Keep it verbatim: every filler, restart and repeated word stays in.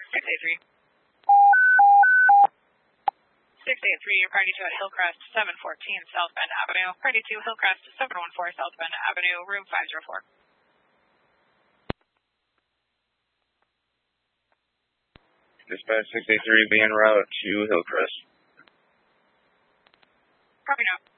six eight three. six eight three, you're party two at Hillcrest, seven fourteen South Bend Avenue. Party two, Hillcrest, seven one four South Bend Avenue, room five zero four. Dispatch six eight three, be en route to Hillcrest. Copy now.